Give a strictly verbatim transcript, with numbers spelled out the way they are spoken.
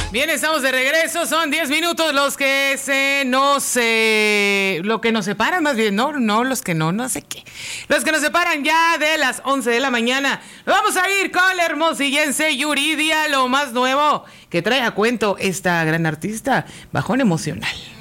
Bien, estamos de regreso, son diez minutos los que se nos, eh, lo que nos separan más bien, no, no, los que no, no sé qué, los que nos separan ya de las once de la mañana. Nos vamos a ir con la hermosillense Yuridia, lo más nuevo que trae a cuento esta gran artista, Bajón Emocional.